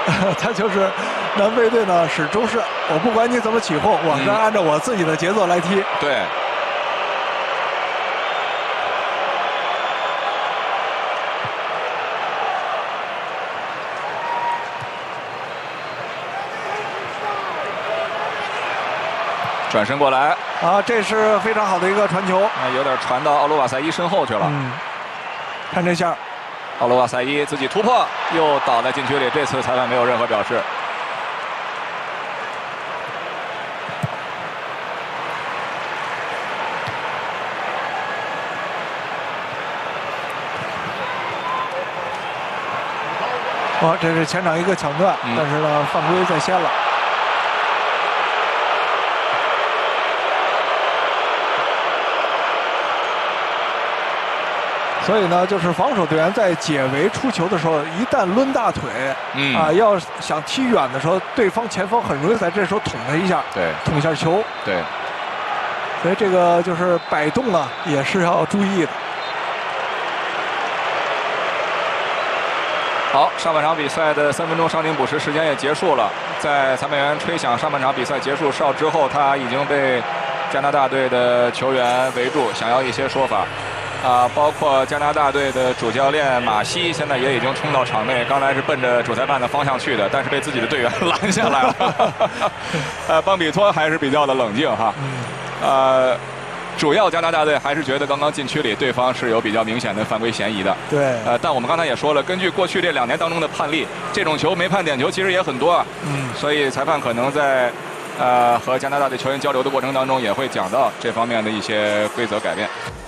他就是南非队呢，始终是我不管你怎么起哄，我是按照我自己的节奏来踢。 对。转身过来啊，这是非常好的一个传球， 有点传到奥罗瓦塞伊身后去了。 看这下， 奥罗瓦塞伊自己突破，又倒在禁区里。这次裁判没有任何表示。 哦，这是前场一个抢断，但是呢，犯规在先了。所以呢，就是防守队员在解围出球的时候，一旦抡大腿，要想踢远的时候，对方前锋很容易在这时候捅他一下， 对， 捅一下球， 对。 所以这个就是摆动啊，也是要注意的。 好，上半场比赛的3分钟伤停补时时间也结束了，在裁判员吹响上半场比赛结束哨之后，他已经被加拿大队的球员围住，想要一些说法。包括加拿大队的主教练马西现在也已经冲到场内，刚才是奔着主裁判的方向去的，但是被自己的队员拦下来了。邦比托还是比较的冷静哈。主要加拿大队还是觉得刚刚禁区里对方是有比较明显的犯规嫌疑的。 对。 但我们刚才也说了，根据过去这2年当中的判例，这种球没判点球其实也很多啊。所以裁判可能在和加拿大队球员交流的过程当中也会讲到这方面的一些规则改变。